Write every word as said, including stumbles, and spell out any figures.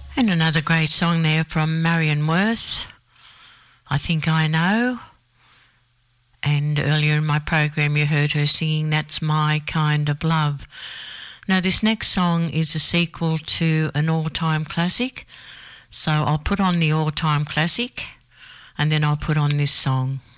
And another great song there from Marion Worth, I Think I Know. And earlier in my program you heard her singing That's My Kind of Love. Now this next song is a sequel to an all-time classic. So I'll put on the all-time classic and then I'll put on this song.